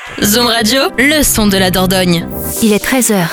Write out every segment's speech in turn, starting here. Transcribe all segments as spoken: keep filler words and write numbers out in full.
Zoom Radio, le son de la Dordogne. Il est treize heures.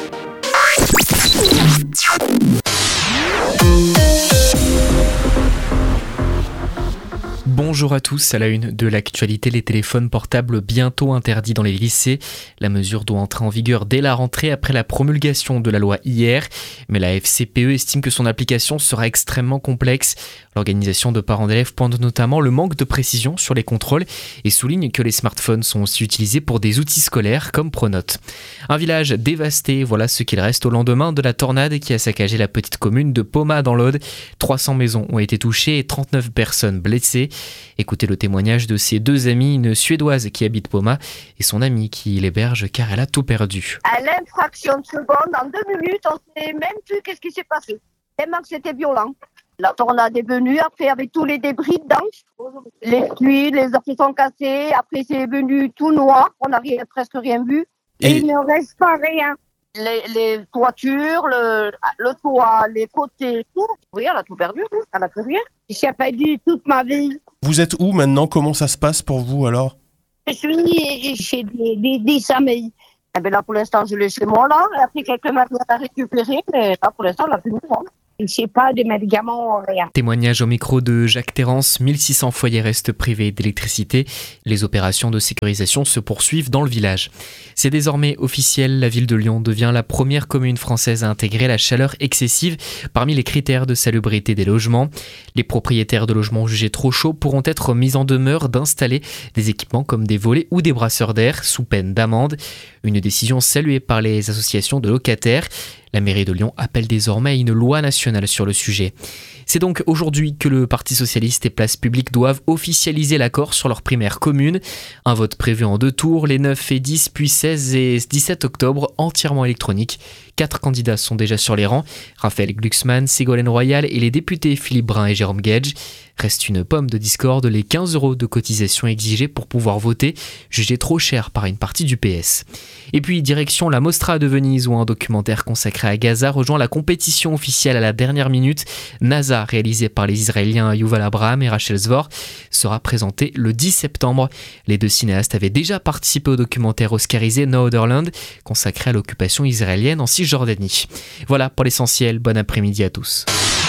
Bonjour à tous, à la une de l'actualité, les téléphones portables bientôt interdits dans les lycées. La mesure doit entrer en vigueur dès la rentrée après la promulgation de la loi hier. Mais la F C P E estime que son application sera extrêmement complexe. L'organisation de parents d'élèves pointe notamment le manque de précision sur les contrôles et souligne que les smartphones sont aussi utilisés pour des outils scolaires comme Pronote. Un village dévasté, voilà ce qu'il reste au lendemain de la tornade qui a saccagé la petite commune de Poma dans l'Aude. trois cents maisons ont été touchées et trente-neuf personnes blessées. Écoutez le témoignage de ses deux amies, une Suédoise qui habite Poma et son amie qui l'héberge car elle a tout perdu. À l'infraction de seconde, en deux minutes, on ne sait même plus qu'est-ce qui s'est passé. Tellement que c'était violent. La tornade est venue, après avec tous les débris dedans, les tuiles, les arbres sont cassés, après c'est venu tout noir, on n'a rien, presque rien vu. Et il ne reste pas rien. Les, les toitures, le, le toit, les côtés, tout. Oui, elle a tout perdu, elle n'a plus rien. Je n'ai pas dit toute ma vie. Vous êtes où maintenant ? Comment ça se passe pour vous alors ? Je suis chez des, des, des amis. Eh bien là, pour l'instant, je l'ai chez moi, là. Après, quelqu'un m'a récupéré, mais là, pour l'instant, on l'a plus de moi. Je ne sais pas, des médicaments, rien. Témoignage au micro de Jacques Terrance, mille six cents foyers restent privés d'électricité. Les opérations de sécurisation se poursuivent dans le village. C'est désormais officiel, la ville de Lyon devient la première commune française à intégrer la chaleur excessive parmi les critères de salubrité des logements. Les propriétaires de logements jugés trop chauds pourront être mis en demeure d'installer des équipements comme des volets ou des brasseurs d'air sous peine d'amende. Une décision saluée par les associations de locataires. La mairie de Lyon appelle désormais à une loi nationale sur le sujet. C'est donc aujourd'hui que le Parti socialiste et Place Publique doivent officialiser l'accord sur leur primaire commune. Un vote prévu en deux tours, les neuf et dix, puis seize et dix-sept octobre, entièrement électronique. Quatre candidats sont déjà sur les rangs, Raphaël Glucksmann, Ségolène Royal et les députés Philippe Brun et Jérôme Gage. Reste une pomme de discorde, les quinze euros de cotisation exigés pour pouvoir voter, jugés trop chers par une partie du P S. Et puis direction la Mostra de Venise où un documentaire consacré à Gaza rejoint la compétition officielle à la dernière minute. NASA, réalisé par les Israéliens Yuval Abraham et Rachel Zvor, sera présenté le dix septembre. Les deux cinéastes avaient déjà participé au documentaire oscarisé No Other Land, consacré à l'occupation israélienne en Cisjordanie. Voilà pour l'essentiel, bon après-midi à tous.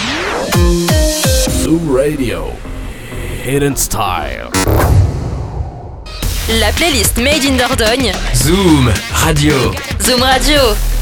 Zoom Radio, Hidden Style. La playlist Made in Dordogne. Zoom Radio. Zoom Radio.